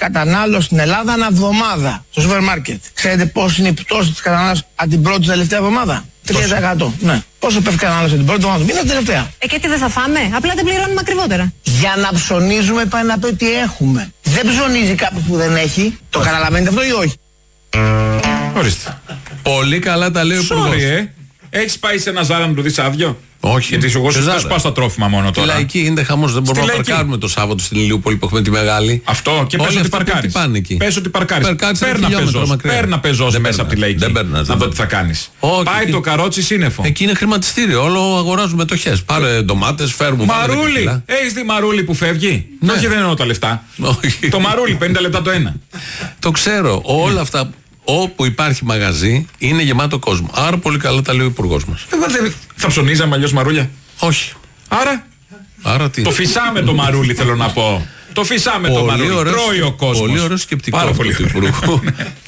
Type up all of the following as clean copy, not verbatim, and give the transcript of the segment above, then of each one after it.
κατανάλωσης στην Ελλάδα ανά εβδομάδα στο σούπερ μάρκετ. Ξέρετε πώς είναι η πτώση της κατανάλωσης από την πρώτη τελευταία εβδομάδα? 3%. Ναι. Πόσο πέφτει η κατανάλωση την πρώτη εβδομάδα? Μήνα τελευταία. Και τι δεν θα φάμε? Απλά δεν πληρώνουμε ακριβότερα. Για να ψωνίζουμε πάει να πει ότι έχουμε. Δεν ψωνίζει κάποιος που δεν έχει. Το καταλαβαίνετε αυτό ή όχι? Ορίστε. Πολύ καλά τα λέει ο Υπουργός. Έχεις πάει σε ένα Ζάρα να του δεις άδειο? Όχι. Γιατί εγώ σου πάω στα τρόφιμα μόνο τώρα. Στη Λαϊκή γίνεται χαμός. Δεν μπορούμε να παρκάρουμε το Σάββατο στην Ηλιούπολη που έχουμε τη μεγάλη. Αυτό και πες ότι παρκάρεις. Πες ότι παρκάρεις. Παίρνα πεζός μέσα από τη Λαϊκή. Να δω τι θα κάνεις. Πάει το καρότσι σύννεφο. Εκεί είναι χρηματιστήριο. Όλο αγοράζουμε μετοχές. Πάρε ντομάτες, φέρουμε. Μαρούλι. Έχεις δει μαρούλι που φεύγει? Όχι, δεν εννοώ τα λεφτά. Το μαρούλι 50 λεπτά το ένα. Το ξέρω. Όλα αυτά. Όπου υπάρχει μαγαζί είναι γεμάτο κόσμο. Άρα πολύ καλά τα λέει ο Υπουργός μας. Θα ψωνίζαμε αλλιώς μαρούλια? Όχι. Άρα τι? Το φυσάμε το μαρούλι, θέλω να πω. Το φυσάμε το μαρούλι. Τρώει ο κόσμος. Πολύ ωραίο σκεπτικό. Πάρα πολύ του Υπουργού.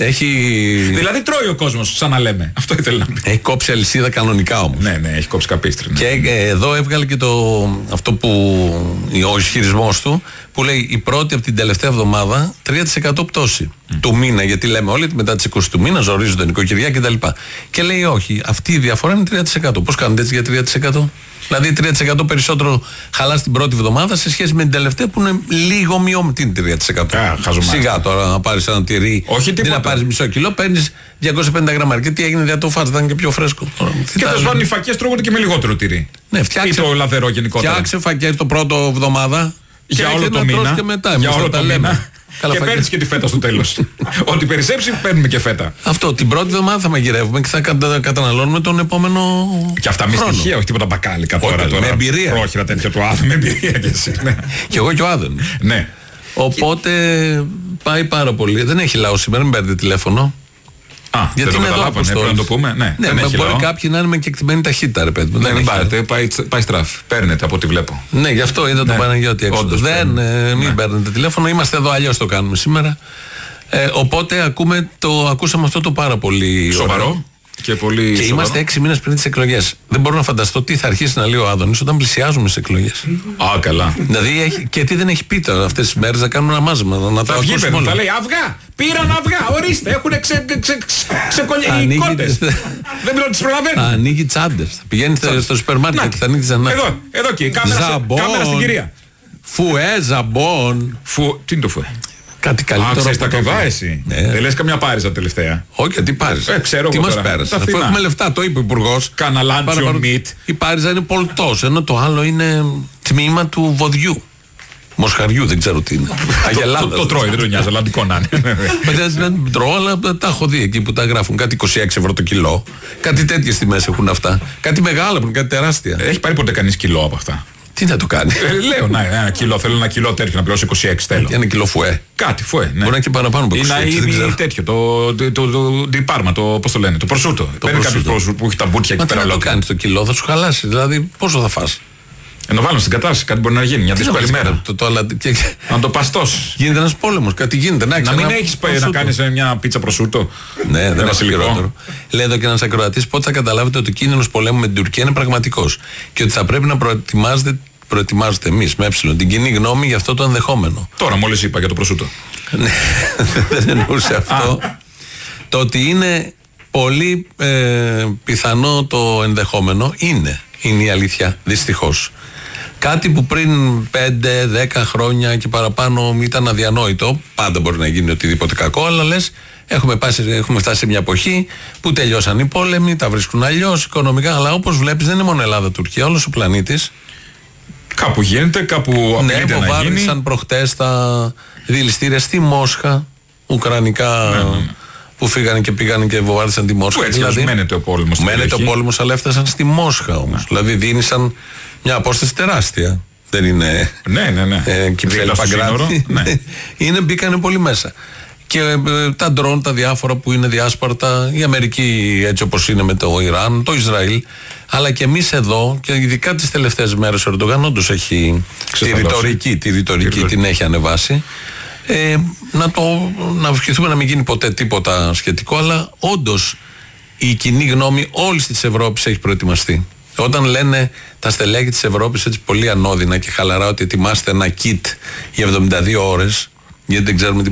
Δηλαδή τρώει ο κόσμος, σαν να λέμε. Αυτό ήθελα να πει. Έχει κόψει αλυσίδα κανονικά όμως. Ναι, έχει κόψει καπίστρι. Ναι. Και εδώ έβγαλε και αυτό που ο ισχυρισμός του, που λέει η πρώτη από την τελευταία εβδομάδα 3% πτώση του μήνα. Γιατί λέμε όλοι ότι μετά τις 20 του μήνα ζορίζει το νοικοκυριά κτλ. Και λέει όχι, αυτή η διαφορά είναι 3%. Πώς κάνετε έτσι για 3%? Δηλαδή 3% περισσότερο χαλάς την πρώτη εβδομάδα σε σχέση με την τελευταία που είναι λίγο μειώμενη. Τι είναι 3%? Σιγά τώρα να πάρεις ένα τυρί, όχι να πάρεις μισό κιλό, παίρνεις 250 γραμμάρια. Και τι έγινε, δεν το φας, ήταν και πιο φρέσκο. Και τέλος πάντων οι φακές τρώγονται και με λιγότερο τυρί. Ναι, φτιάξε, ή το λαδερό γενικότερα. Φτιάξε φακές το πρώτο εβδομάδα για όλο το μήνα. Και μετά, για όλο το μήνα. Και παίρνεις και τη φέτα στο τέλος. Ό,τι περισσέψει παίρνουμε και φέτα. Αυτό, την πρώτη εβδομάδα θα μαγειρεύουμε και θα καταναλώνουμε τον επόμενο. Και αυτά με στοιχεία, όχι τίποτα μπακάλικα τώρα. Με εμπειρία. Πρόχειρα τέτοια του Άδων, με εμπειρία κι εσύ. Και εγώ και ο Άδων. Ναι. Οπότε πάει πάρα πολύ. Δεν έχει λαό σήμερα, μην παίρνετε τηλέφωνο. Γιατί δεν το καταλάβανε, πρέπει να το πούμε. Ναι, μπορεί κάποιοι να είναι με κεκτημένη ταχύτητα, ρε παιδί μου. Δεν πάρετε, πάει στράφη. Παίρνετε από ό,τι βλέπω. Ναι, γι' αυτό είδα τον Παναγιώτη έξω. Μην παίρνετε τηλέφωνο, είμαστε εδώ, αλλιώς το κάνουμε σήμερα. Οπότε ακούσαμε αυτό το πάρα πολύ σοβαρό. Και είμαστε 6 μήνες πριν τις εκλογές. Δεν μπορώ να φανταστώ τι θα αρχίσει να λέει ο Άδωνης όταν πλησιάζουμε στις εκλογές. Καλά. Δηλαδή, και τι δεν έχει πει τώρα αυτές τις μέρες να κάνουν ένα μάζεμα. Να θα βγει, παιδί, θα λέει αυγά. Πήραν αυγά. Ορίστε, έχουν ξεκολλήσει οι κότες. Δεν μιλώ, τις προλαβαίνουν. Ανοίγει τσάντες. Θα πηγαίνει στο σούπερ μάρκετ. Θα ανοίγει τσαντές. Εδώ εκεί. Κάμερα στην κυρία. Φουέ, ζαμπόν. Τι είναι το φουέ? Κάτι καλύτερο. Ξέρεις τα ακριβά εσύ. Δεν λες καμιά πάριζα τελευταία? Όχι, τι πάριζα? Ξέρω τι μας πέρασε? Αφού έχουμε λεφτά, το είπε ο Υπουργός. Κάνα λάντσιο μιτ. Η πάριζα είναι πολτός, ενώ το άλλο είναι τμήμα του βοδιού. Μοσχαριού, δεν ξέρω τι είναι. Το τρώει, δεν το νοιάζει, αλλαντικό να είναι. Δεν τρώω, αλλά τα έχω δει εκεί που τα γράφουν. Κάτι 26 ευρώ το κιλό. Κάτι τέτοιες τιμές έχουν αυτά. Κάτι μεγάλα που είναι, κάτι τεράστια. Έχει πάρει ποτέ κανείς κιλό από αυτά? Τι να το κάνει? Λέω ένα κιλό, θέλω ένα κιλό τέτοιο να πληρώσω 26 θέλω. Ένα κιλό φουέ. Κάτι φουέ, ναι. Μπορεί να είναι και παραπάνω από 26. Είναι τέτοιο, το διπάρμα, πώς το λένε, το προσούτο. Παίρνει κάποιος προσούτο που έχει τα μπουτια εκεί πέρα. Τι να το κάνεις το κιλό, θα σου χαλάσει. Δηλαδή πόσο θα φας? Να βάλω στην κατάσταση, κάτι μπορεί να γίνει, μια δύσκολη μέρα. Να το παστώσεις. Γίνεται ένας πόλεμος, κάτι γίνεται. Να μην έχεις να κάνεις μια πίτσα προσούτο. Ναι, δεν είναι χειρότερο. Λέει εδώ και ένας ακροατής, πότε θα καταλάβετε ότι ο κίνδυνος πολέμου με την Τουρκία είναι πραγματικός και ότι θα πρέπει να προετοιμάζετε εμείς με την κοινή γνώμη για αυτό το ενδεχόμενο. Τώρα μόλις είπα για το προσούτο. Ναι, δεν εννοούσε αυτό. Το ότι είναι πολύ πιθανό το ενδεχόμενο είναι η αλήθεια, δυστυχώς. Κάτι που πριν 5-10 χρόνια και παραπάνω ήταν αδιανόητο, πάντα μπορεί να γίνει οτιδήποτε κακό, αλλά λες, έχουμε φτάσει σε μια εποχή που τελειώσαν οι πόλεμοι, τα βρίσκουν αλλιώς οικονομικά, αλλά όπως βλέπεις δεν είναι μόνο Ελλάδα-Τουρκία, όλος ο πλανήτης. Κάπου γίνεται, κάπου απειλείται να γίνει. Βοβάρδισαν προχτές τα δηληστήρια στη Μόσχα, ουκρανικά. Ναι. Που φύγανε και πήγανε και βοβάρδισαν τη Μόσχα. Δηλαδή, μένεται ο πόλεμος. Μένεται ο πόλεμος, αλλά έφτασαν στη Μόσχα όμως. Ναι. Δηλαδή δίνησαν μια απόσταση τεράστια. Δεν είναι. Ναι. Κυψέλη Παγκράτη. Ναι. Μπήκανε πολύ μέσα. Και τα ντρόν, τα διάφορα που είναι διάσπαρτα, η Αμερική έτσι όπως είναι με το Ιράν, το Ισραήλ, αλλά και εμείς εδώ, και ειδικά τις τελευταίες μέρες ο Ερντογάν όντως έχει τη ρητορική την έχει ανεβάσει. Να ευχηθούμε να μην γίνει ποτέ τίποτα σχετικό, αλλά όντως η κοινή γνώμη όλης της Ευρώπης έχει προετοιμαστεί. Όταν λένε τα στελέχη της Ευρώπης έτσι πολύ ανώδυνα και χαλαρά ότι ετοιμάστε ένα kit για 72 ώρες, γιατί δεν ξέρουμε τι